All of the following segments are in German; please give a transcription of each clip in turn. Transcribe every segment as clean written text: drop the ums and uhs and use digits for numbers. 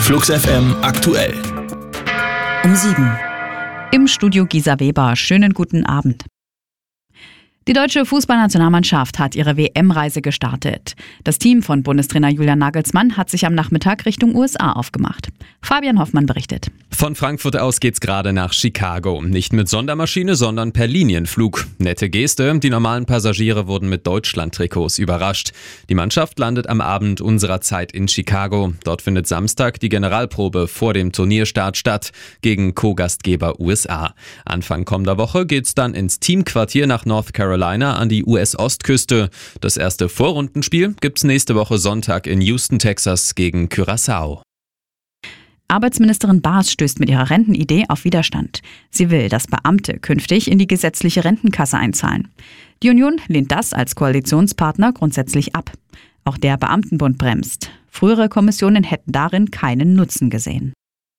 Flux FM aktuell. Um 7. Im Studio Gisa Weber. Schönen guten Abend. Die deutsche Fußballnationalmannschaft hat ihre WM-Reise gestartet. Das Team von Bundestrainer Julian Nagelsmann hat sich am Nachmittag Richtung USA aufgemacht. Fabian Hoffmann berichtet. Von Frankfurt aus geht's gerade nach Chicago. Nicht mit Sondermaschine, sondern per Linienflug. Nette Geste, die normalen Passagiere wurden mit Deutschland-Trikots überrascht. Die Mannschaft landet am Abend unserer Zeit in Chicago. Dort findet Samstag die Generalprobe vor dem Turnierstart statt gegen Co-Gastgeber USA. Anfang kommender Woche geht's dann ins Teamquartier nach North Carolina an die US-Ostküste. Das erste Vorrundenspiel gibt's nächste Woche Sonntag in Houston, Texas gegen Curaçao. Arbeitsministerin Baas stößt mit ihrer Rentenidee auf Widerstand. Sie will, dass Beamte künftig in die gesetzliche Rentenkasse einzahlen. Die Union lehnt das als Koalitionspartner grundsätzlich ab. Auch der Beamtenbund bremst. Frühere Kommissionen hätten darin keinen Nutzen gesehen.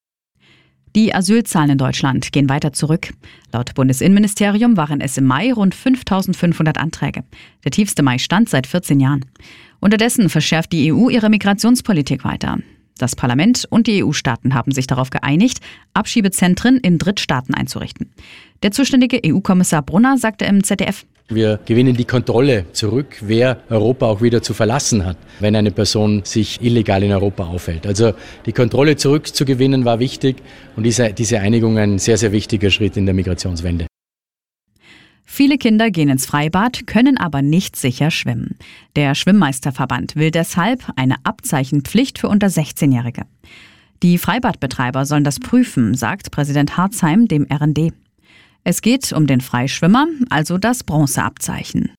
Die Asylzahlen in Deutschland gehen weiter zurück. Laut Bundesinnenministerium waren es im Mai rund 5.500 Anträge. Der tiefste Mai-Stand seit 14 Jahren. Unterdessen verschärft die EU ihre Migrationspolitik weiter. Das Parlament und die EU-Staaten haben sich darauf geeinigt, Abschiebezentren in Drittstaaten einzurichten. Der zuständige EU-Kommissar Brunner sagte im ZDF: Wir gewinnen die Kontrolle zurück, wer Europa auch wieder zu verlassen hat, wenn eine Person sich illegal in Europa aufhält. Also die Kontrolle zurückzugewinnen war wichtig und diese Einigung ein sehr, sehr wichtiger Schritt in der Migrationswende. Viele Kinder gehen ins Freibad, können aber nicht sicher schwimmen. Der Schwimmmeisterverband will deshalb eine Abzeichenpflicht für unter 16-Jährige. Die Freibadbetreiber sollen das prüfen, sagt Präsident Harzheim dem RND. Es geht um den Freischwimmer, also das Bronzeabzeichen.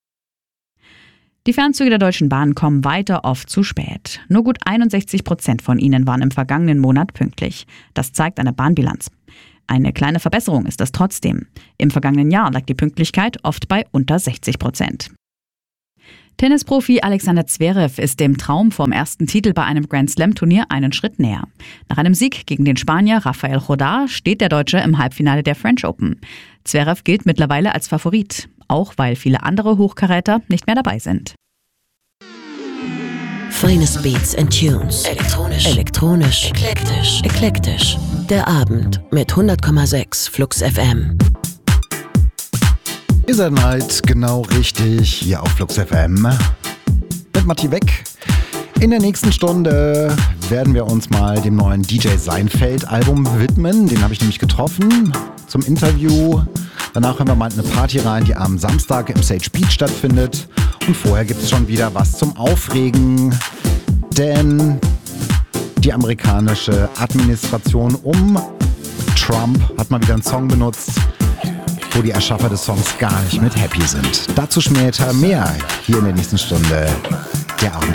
Die Fernzüge der Deutschen Bahn kommen weiter oft zu spät. Nur gut 61% von ihnen waren im vergangenen Monat pünktlich. Das zeigt eine Bahnbilanz. Eine kleine Verbesserung ist das trotzdem. Im vergangenen Jahr lag die Pünktlichkeit oft bei unter 60%. Tennisprofi Alexander Zverev ist dem Traum vom ersten Titel bei einem Grand-Slam-Turnier einen Schritt näher. Nach einem Sieg gegen den Spanier Rafael Nadal steht der Deutsche im Halbfinale der French Open. Zverev gilt mittlerweile als Favorit, auch weil viele andere Hochkaräter nicht mehr dabei sind. Finest Beats and Tunes. Elektronisch. Eklektisch. Der Abend mit 100,6 Flux FM. Ihr seid halt genau richtig hier auf Flux FM mit Matti Weck. In der nächsten Stunde werden wir uns mal dem neuen DJ Seinfeld-Album widmen. Den habe ich nämlich getroffen zum Interview. Danach hören wir mal eine Party rein, die am Samstag im Sage Beach stattfindet. Und vorher gibt es schon wieder was zum Aufregen, denn die amerikanische Administration um Trump hat mal wieder einen Song benutzt, wo die Erschaffer des Songs gar nicht mit happy sind. Dazu später mehr hier in der nächsten Stunde der Abend.